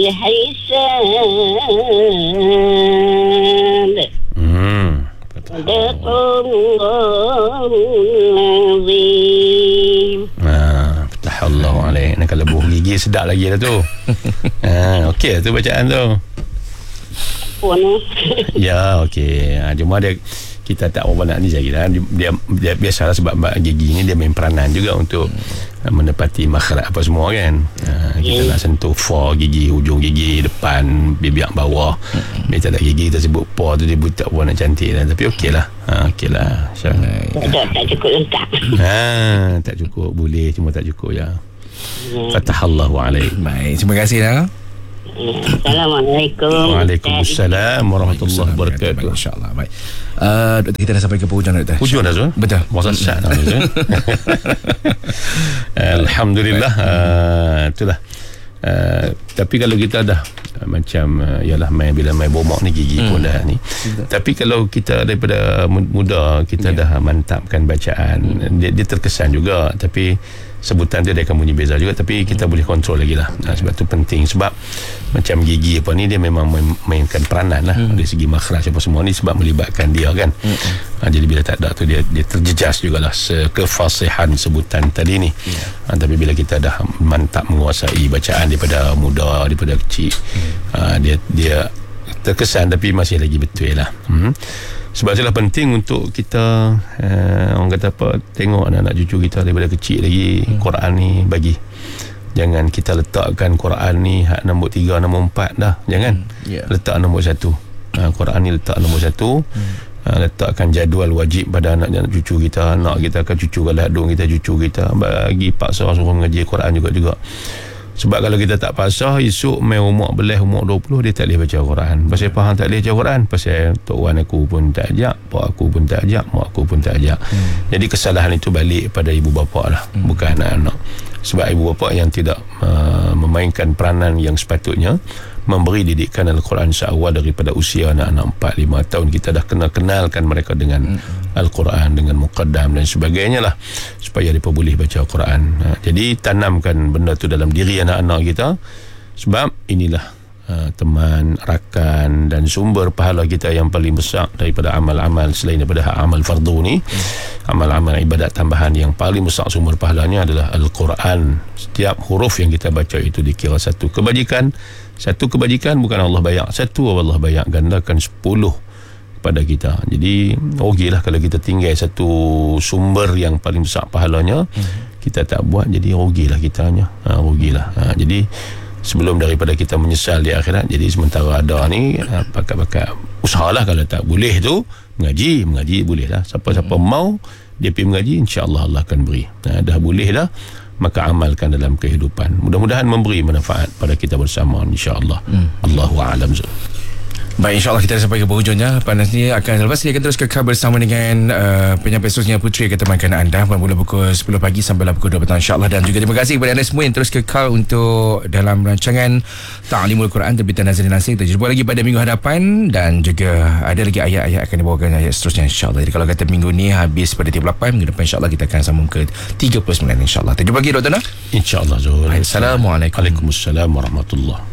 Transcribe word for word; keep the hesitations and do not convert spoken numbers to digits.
hisab. Hmm. Sadaqallahul azim. Ah, Allahu alaik. Nak kalau buh gigi sedap lagi lah tu. Ah, okey tu bacaan tu. Pun. Ya, okey. Ha, cuma dia kita tak apa nak ni lagi lah. Dia, dia biasalah sebab gigi ni dia main peranan juga untuk hmm. menepati makhraj apa semua kan. Ha, kita yeah. nak sentuh fa gigi, hujung gigi depan, bibiak bawah. Hmm. Dia tak ada gigi kita sebut pa tu dia buta pun nak cantik lah. Tapi okey lah. Ha, okey lah. Tak, tak, tak cukup lengkap. Ha, tak cukup. Boleh cuma tak cukup ya. Hmm. Fatahallahu alaik. Baik, terima kasih lah. Assalamualaikum. Waalaikumsalam warahmatullahi wabarakatuh. InsyaAllah. Baik. Uh, doktor, kita dah sampai ke hujung, doktor. Hujung dah, Zul? Betul. Masa sat dah, Zul. Alhamdulillah. Uh, itulah. Uh, tapi kalau kita dah uh, macam uh, yalah main bila main bomak ni gigi hmm. pun dah ni. Betul. Tapi kalau kita daripada muda kita yeah. dah mantapkan bacaan, hmm. dia, dia terkesan juga. Tapi sebutan dia, dia akan bunyi beza juga. Tapi kita hmm. boleh kontrol lagi lah. Nah, sebab tu penting. Sebab macam gigi apa ni dia memang main, mainkan peranan lah hmm. dari segi makhraj apa semua ni sebab melibatkan dia kan. hmm. ha, Jadi bila tak ada tu dia, dia terjejas jugalah kefasihan sebutan tadi ni. yeah. ha, Tapi bila kita dah mantap menguasai bacaan daripada muda, daripada kecil, hmm. ha, dia dia terkesan tapi masih lagi betul lah. hmm. Sebab itulah penting untuk kita uh, orang kata apa, tengok anak-anak cucu kita daripada kecil lagi hmm. Quran ni bagi. Jangan kita letakkan Quran ni hak nombor tiga, nombor empat dah. Jangan hmm. yeah. letak nombor satu. uh, Quran ni letak nombor satu. hmm. uh, Letakkan jadual wajib pada anak-anak cucu kita. Anak kita akan cucu galadung kita, cucu kita bagi paksa suruh mengaji Quran juga-juga. Sebab kalau kita tak pasah, esok main umur belah umur dua puluh dia tak boleh baca Quran. Pasal faham tak boleh baca Quran, pasal tok wan aku pun tak ajak, pak aku pun tak ajak, mak aku pun tak ajak. hmm. Jadi kesalahan itu balik pada ibu bapa lah, hmm. bukan anak-anak. Sebab ibu bapa yang tidak uh, memainkan peranan yang sepatutnya, memberi didikan Al-Quran seawal daripada usia anak-anak empat lima tahun, kita dah kenal-kenalkan mereka dengan hmm. Al-Quran, dengan muqaddam dan sebagainya lah, supaya mereka boleh baca Al-Quran. Ha, jadi tanamkan benda tu dalam diri anak-anak kita, sebab inilah uh, teman, rakan dan sumber pahala kita yang paling besar daripada amal-amal selain daripada amal fardu ni. hmm. Amal-amal ibadat tambahan yang paling besar sumber pahalanya adalah Al-Quran. Setiap huruf yang kita baca itu dikira satu kebajikan. Satu kebajikan bukan Allah bayar, satu Allah bayar gandakan sepuluh pada kita. Jadi rugilah kalau kita tinggal satu sumber yang paling besar pahalanya, hmm. kita tak buat, jadi rugilah kitanya. Ha, rugilah. Ha, jadi sebelum daripada kita menyesal di akhirat, jadi sementara ada ni ha, pakat-pakat usahalah. Kalau tak boleh tu mengaji, mengaji boleh lah. Siapa-siapa hmm. mau dia pergi mengaji, insya-Allah Allah akan beri. Ha, dah boleh dah, maka amalkan dalam kehidupan. Mudah-mudahan memberi manfaat pada kita bersama, insya-Allah. hmm. Allahu a'lam. Baik, insyaAllah kita dah sampai ke penghujungnya. Panas ni akan lepas ni akan terus kekal bersama dengan uh, penyampai seterusnya Puteri akan temankan anda bermula pukul sepuluh pagi sampai pukul dua petang, insyaAllah. Dan juga terima kasih kepada anda semua yang terus kekal untuk dalam rancangan Ta'limul Quran terbitan Nazrin Nasir. Kita jumpa lagi pada minggu hadapan, dan juga ada lagi ayat-ayat akan dibawakan ayat seterusnya, insyaAllah. Jadi kalau kata minggu ni habis pada tiga puluh lapan, minggu depan insyaAllah kita akan sambung ke tiga puluh sembilan, insyaAllah. Kita jumpa lagi, Doktor Nah. InsyaAllah, Zul. Assalamualaikum. Waalaikumsalam warahmatullahi